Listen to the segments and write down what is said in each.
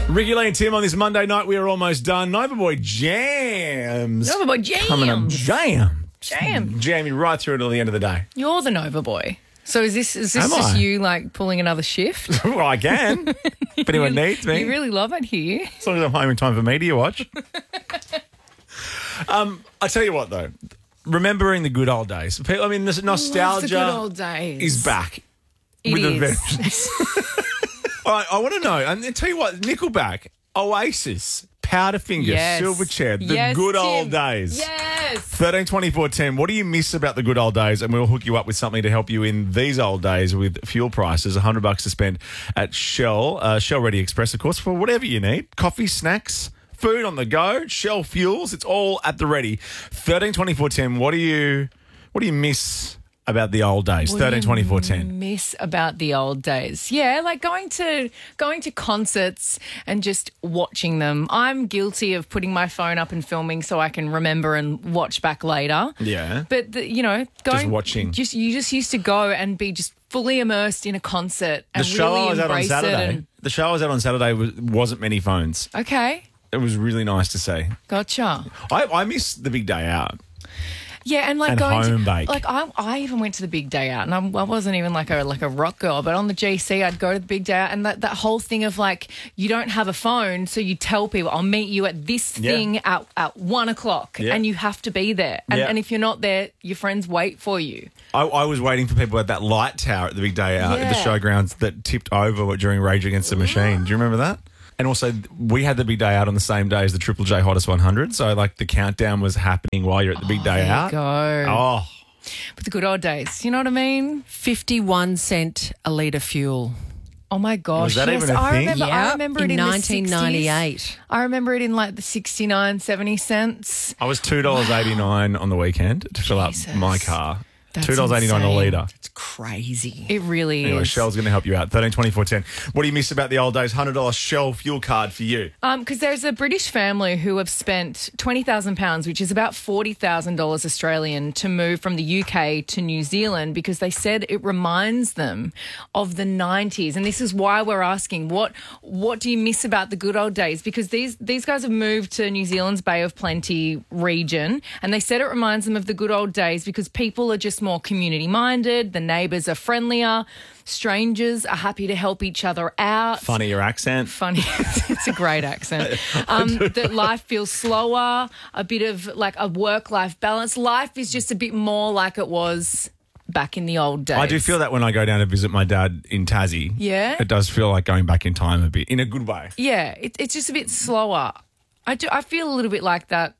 Ricky Lee and Tim on this Monday night. We are almost done. Nova Boy Jams. Nova Boy Jams. Coming up. Jam. Jamming right through until the end of the day. You're the Nova Boy. So is this Am just I? you like pulling another shift? Well, I can. If anyone needs me. You really love it here. As long as I'm home in time for media watch. I tell you what, though. Remembering the good old days. I mean, the nostalgia Love the good old days. is back. It with a is. vengeance. All right, I want to know. And tell you what, Nickelback, Oasis, Powderfinger, Yes. Silverchair, the Yes, good Tim. old days. Yes. 13 24 10. What do you miss about the good old days? And we'll hook you up with something to help you in these old days with fuel prices. $100 to spend at Shell, Shell Ready Express, of course, for whatever you need. Coffee, snacks, food on the go, Shell fuels. It's all at the ready. 13 24 10. What do you miss about the old days? 13 24 10. Miss about the old days. Yeah, like going to concerts and just watching them. I'm guilty of putting my phone up and filming so I can remember and watch back later. Yeah. But going watching. You just used to go and be just fully immersed in a concert and The show really I was at on embrace it. Saturday. The show I was at on Saturday wasn't many phones. Okay, It was really nice to see. gotcha. I miss the big day out. Yeah, and like And going home to bake. like I even went to the big day out, and I wasn't even like a rock girl, but on the GC I'd go to the big day out, and that whole thing of like you don't have a phone, so you tell people I'll meet you at this thing at 1 o'clock, Yeah. and you have to be there, and, Yeah. and if you're not there, your friends wait for you. I was waiting for people at that light tower at the big day out at the Yeah. showgrounds that tipped over during Rage Against the Machine. Do you remember that? And also, we had the big day out on the same day as the Triple J Hottest 100. So, like, the countdown was happening while you're at the big day out. Go. Oh, But the good old days, you know what I mean? 51 cent a litre fuel. Oh my gosh! Was that yes, even a I thing? remember. I remember it in in 1998. The 60s. I remember it in like the 69, 70 cents. I was $2.89 on the weekend to fill up Jesus. my car. That's $2.89 a insane. litre. It's crazy. It really Anyway, is. Shell's going to help you out. 13 24 10. What do you miss about the old days? $100 Shell fuel card for you. Because there's a British family who have spent £20,000, which is about $40,000 Australian, to move from the UK to New Zealand because they said it reminds them of the 90s. And this is why we're asking, what do you miss about the good old days? Because these guys have moved to New Zealand's Bay of Plenty region, and they said it reminds them of the good old days because people are just more community-minded, the neighbours are friendlier, strangers are happy to help each other out. Funnier accent. Funny. It's a great accent. That life feels slower, a bit of like a work-life balance. Life is just a bit more like it was back in the old days. I do feel that when I go down to visit my dad in Tassie. Yeah? It does feel like going back in time a bit, in a good way. Yeah, it's just a bit slower. I feel a little bit like that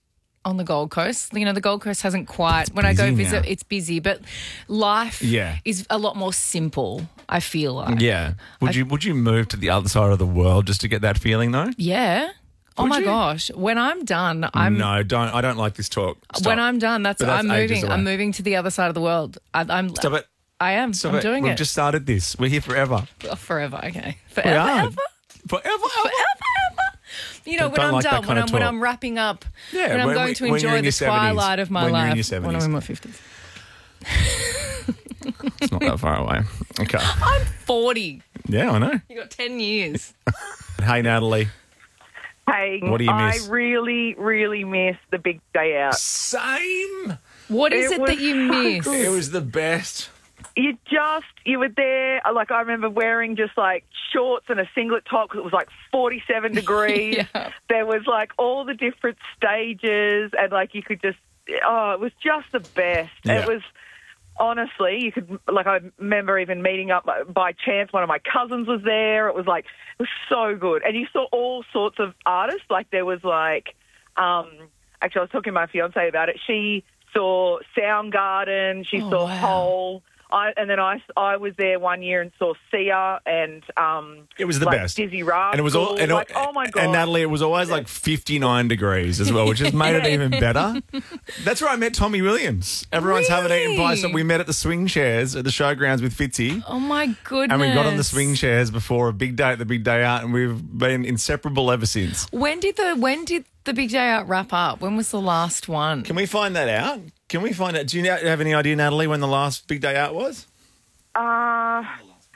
on the Gold Coast. You know, the Gold Coast hasn't quite, when I go busy visit, now. it's busy, but life Yeah. is a lot more simple, I feel like. Yeah. Would you move to the other side of the world just to get that feeling though? Yeah. Oh Would my you? gosh. When I'm done, No, I don't like this talk. Stop. When I'm done, But that's I'm ages moving. away. I'm moving to the other side of the world. I'm Stop it. I am. Stop I'm it. doing We've it. just started this. We're here forever. Oh, forever. Okay. We Forever. are. Ever? Forever. You know, Don't when I'm like that done, kind of when talk. I'm wrapping up, Yeah, when I'm when- going to when you're enjoy in the your 70s. twilight of my When you're in life. your When I'm 70s. in my 50s. It's not that far away. Okay. I'm 40. Yeah, I know. You got 10 years. Hey, Natalie. Hey, What do you miss? I really, really miss the big day out. Same. What is It it was that you miss? It was the best. You were there, like I remember wearing just like shorts and a singlet top because it was like 47 degrees. Yeah. There was like all the different stages and like you could just, it was just the best. Yeah. It was, honestly, you could, like I remember even meeting up by chance, one of my cousins was there. It was so good. And you saw all sorts of artists. Like there was like, actually I was talking to my fiance about it. She saw Soundgarden, she saw wow. Hole. I was there one year and saw Sia and It was the like best. Dizzy Rascal. And it was all, oh my god! And Natalie, it was always like 59 degrees as well, which just made it even better. That's where I met Tommy Williams. Everyone's having eaten pie, so we met at the swing chairs at the showgrounds with Fitzy. Oh my goodness. And we got on the swing chairs before a big day at the big day out, and we've been inseparable ever since. When did the big day out wrap up? When was the last one? Can we find that out? Do you have any idea, Natalie, when the last big day out was?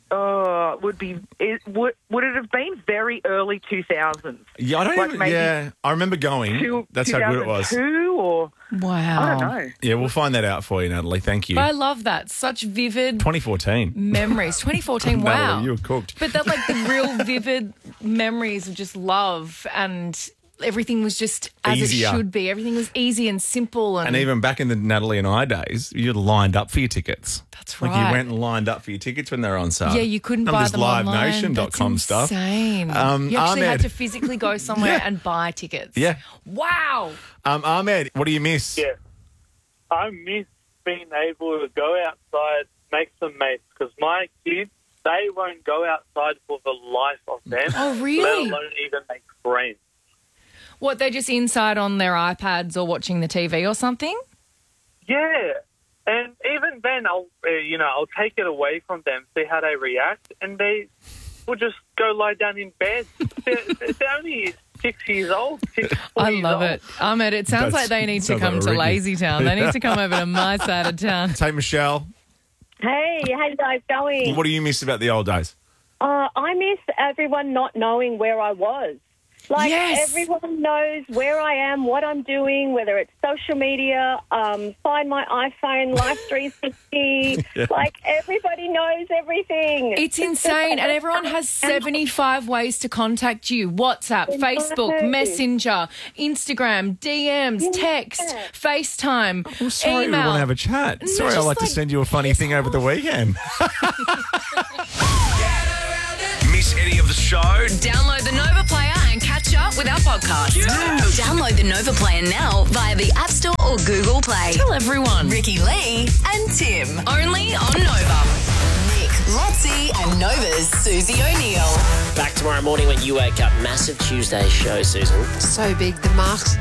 would it have been very early 2000s? Yeah, I don't Like even. maybe Yeah, I remember going. That's how good it was. 2002 or Wow. I don't know. Yeah, we'll find that out for you, Natalie. Thank you. But I love that. Such vivid 2014. memories. 2014, wow. Natalie, you were cooked. But that, like, the real vivid memories of just love, and everything was just as Easier. it should be. Everything was easy and simple. And, And even back in the Natalie and I days, you lined up for your tickets. That's Like right. you went and lined up for your tickets when they were on sale. yeah, you couldn't None buy of this them online. LiveNation.com That's stuff. insane. You actually Ahmed. had to physically go somewhere and buy tickets. Yeah. Wow. Ahmed, what do you miss? Yeah. I miss being able to go outside, make some mates, because my kids, they won't go outside for the life of them. Oh, really? Let alone even make friends. What, they're just inside on their iPads or watching the TV or something? Yeah. And even then, I'll take it away from them, see how they react, and they will just go lie down in bed. They're only 6 years old. 4 I years love old. it. Ahmed, it sounds like they need to sounds like come a to Ricky. Lazy Town. They need to come over to my side of town. Hey, Michelle, Hey, how you guys going? what do you miss about the old days? I miss everyone not knowing where I was. Like, Yes. everyone knows where I am, what I'm doing, whether it's social media, find my iPhone, Life 360. Like, everybody knows everything. It's insane. And everyone has 75 ways to contact you. WhatsApp, Facebook, know. Messenger, Instagram, DMs, text, FaceTime, I'm sorry, email. we want to have a chat. Sorry, I'd just like to like- send you a funny thing over the weekend. Miss any of the show? Download the Nova Player and catch up with our podcast. Download the Nova Player now via the App Store or Google Play. Tell everyone. Ricky Lee and Tim. Only on Nova. Nick, Lotzie and Nova's Susie O'Neill. Back tomorrow morning when you wake up. Massive Tuesday show, Susan. So big. The Mark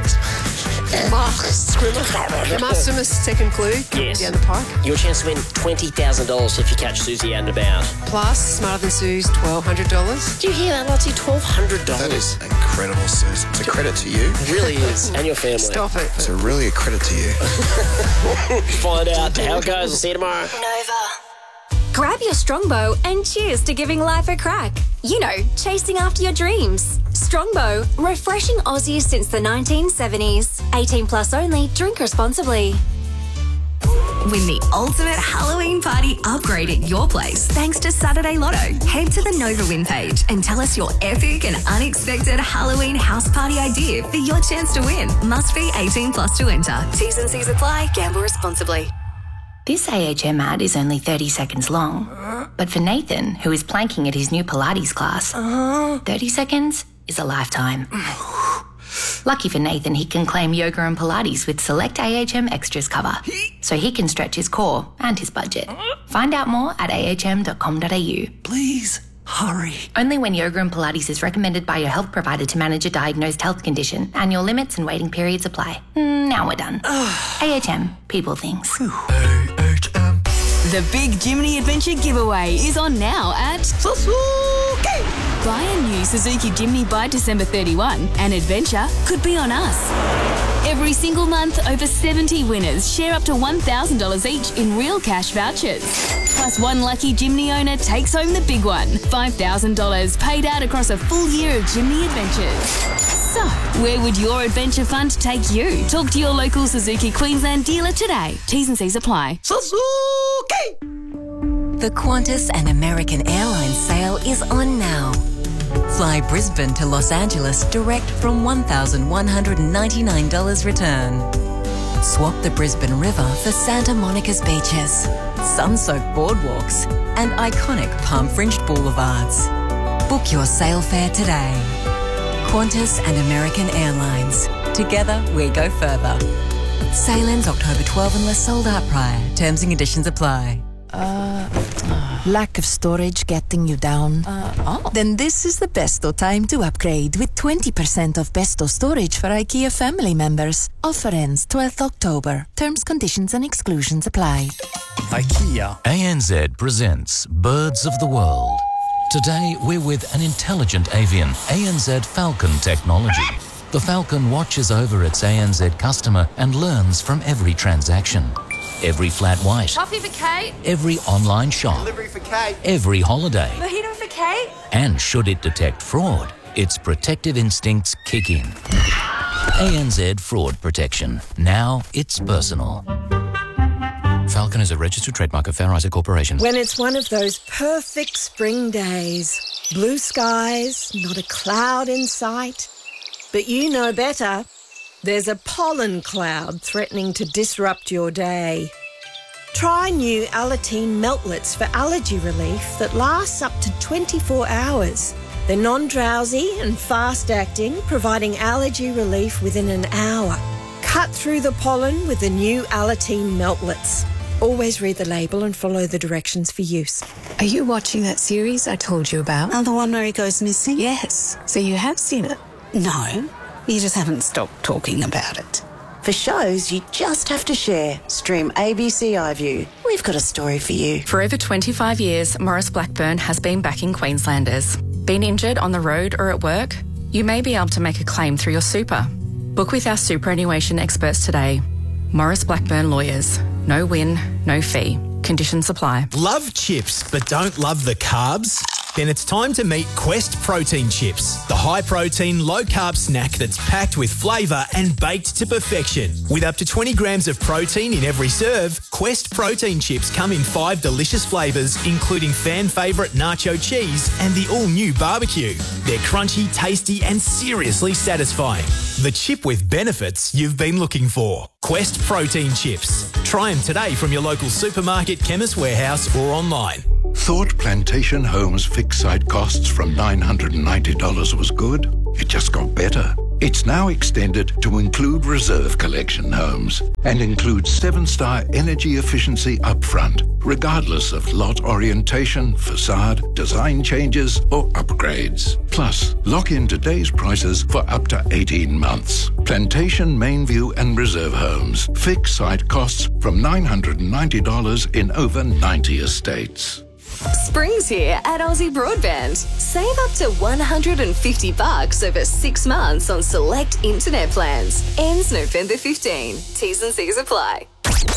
Maximus second clue Yes. down the pike. Your chance to win $20,000 if you catch Susie and about. Plus, Smarter Than Sue's $1,200. Do you hear that, Lottie? $1,200. That is incredible, Susan. It's a credit to you. It really is. And your family. Stop it. It's really a credit to you. Find out how it goes. We'll see you tomorrow. Nova. Grab your Strongbow and cheers to giving life a crack. You know, chasing after your dreams. Strongbow, refreshing Aussies since the 1970s. 18 plus only, drink responsibly. Win the ultimate Halloween party upgrade at your place thanks to Saturday Lotto. Head to the Nova Win page and tell us your epic and unexpected Halloween house party idea for your chance to win. Must be 18 plus to enter. T's and C's apply. Gamble responsibly. This AHM ad is only 30 seconds long. But for Nathan, who is planking at his new Pilates class, 30 seconds is a lifetime. Lucky for Nathan, he can claim yoga and Pilates with select AHM extras cover, so he can stretch his core and his budget. Find out more at ahm.com.au. Please, hurry. Only when yoga and Pilates is recommended by your health provider to manage a diagnosed health condition. Annual limits and waiting periods apply. Now we're done. AHM, people things. The Big Jimny Adventure giveaway is on now at Suzuki. Buy a new Suzuki Jimny by December 31 and adventure could be on us. Every single month, over 70 winners share up to $1,000 each in real cash vouchers. Plus, one lucky Jimny owner takes home the big one, $5,000 paid out across a full year of Jimny adventures. So, where would your adventure fund take you? Talk to your local Suzuki Queensland dealer today. T's and C's apply. Suzuki! The Qantas and American Airlines sale is on now. Fly Brisbane to Los Angeles direct from $1,199 return. Swap the Brisbane River for Santa Monica's beaches, sun-soaked boardwalks, and iconic palm-fringed boulevards. Book your sail fare today. Qantas and American Airlines. Together, we go further. Sail ends October 12 unless sold out prior. Terms and conditions apply. Lack of storage getting you down? Then this is the Besto time to upgrade with 20% off Besto storage for IKEA family members. Offer ends 12th October. Terms, conditions and exclusions apply. IKEA. ANZ presents Birds of the World. Today we're with an intelligent avian, ANZ Falcon technology. The Falcon watches over its ANZ customer and learns from every transaction. every flat white, Coffee for Kate. every online shop, Delivery for Kate. every holiday. Mojito for Kate. And should it detect fraud, its protective instincts kick in. ANZ Fraud Protection. Now it's personal. Falcon is a registered trademark of Fair Isaac Corporation. When it's one of those perfect spring days, blue skies, not a cloud in sight, but you know better. There's a pollen cloud threatening to disrupt your day. Try new Alateen Meltlets for allergy relief that lasts up to 24 hours. They're non-drowsy and fast-acting, providing allergy relief within an hour. Cut through the pollen with the new Alateen Meltlets. Always read the label and follow the directions for use. Are you watching that series I told you about? Oh, the one where he goes missing? Yes. So you have seen it? No, you just haven't stopped talking about it. For shows you just have to share, stream ABC iView. We've got a story for you. For over 25 years, Morris Blackburn has been backing Queenslanders. Been injured on the road or at work? You may be able to make a claim through your super. Book with our superannuation experts today. Morris Blackburn Lawyers. No win, no fee. Conditions apply. Love chips but don't love the carbs? Then it's time to meet Quest Protein Chips, the high-protein, low-carb snack that's packed with flavour and baked to perfection. With up to 20 grams of protein in every serve, Quest Protein Chips come in 5 delicious flavours, including fan favourite nacho cheese and the all-new barbecue. They're crunchy, tasty and seriously satisfying. The chip with benefits you've been looking for. Quest Protein Chips. Try them today from your local supermarket, chemist warehouse or online. Thought Plantation Homes fixed site costs from $990 was good? It just got better. It's now extended to include reserve collection homes and includes 7-star energy efficiency upfront, regardless of lot orientation, facade, design changes or upgrades. Plus, lock in today's prices for up to 18 months. Plantation, Mainview and Reserve Homes. Fixed site costs from $990 in over 90 estates. Spring's here at Aussie Broadband. Save up to $150 over 6 months on select internet plans. Ends November 15. T's and C's apply.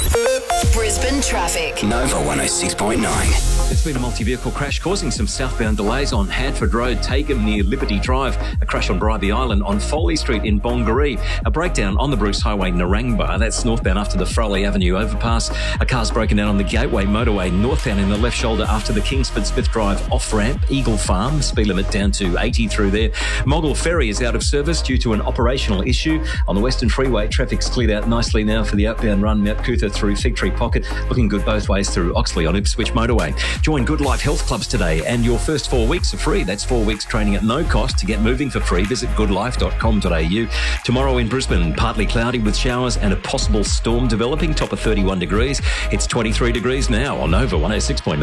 Brisbane traffic. Nova 106.9. There's been a multi-vehicle crash causing some southbound delays on Hadford Road, Tagham near Liberty Drive, a crash on Bribie Island on Foley Street in Bongaree, a breakdown on the Bruce Highway Narangba, that's northbound after the Froley Avenue overpass, a car's broken down on the Gateway Motorway northbound in the left shoulder after the Kingsford Smith Drive off-ramp, Eagle Farm, speed limit down to 80 through there. Moggle Ferry is out of service due to an operational issue. On the Western Freeway, traffic's cleared out nicely now for the outbound run Mount Cootha through Fig Tree Pocket, looking good both ways through Oxley on Ipswich Motorway. Join Good Life Health Clubs today and your first 4 weeks are free. That's 4 weeks training at no cost. To get moving for free, visit goodlife.com.au. Tomorrow in Brisbane, partly cloudy with showers and a possible storm developing, top of 31 degrees. It's 23 degrees now on Nova 106.9.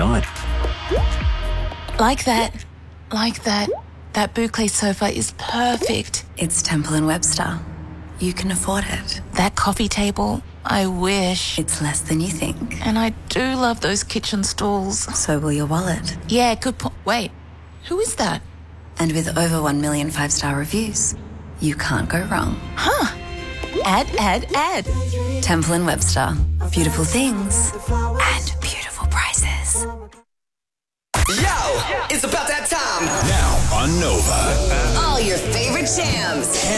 Like that. That boucle sofa is perfect. It's Temple & Webster. You can afford it. That coffee table, I wish. It's less than you think. And I do love those kitchen stools. So will your wallet. Yeah, good point. Wait, who is that? And with over 1 million 5-star reviews, you can't go wrong. Huh. Add. Temple & Webster. Beautiful things and beautiful prices. Yo, it's about that time. Now on Nova. All your favorite jams.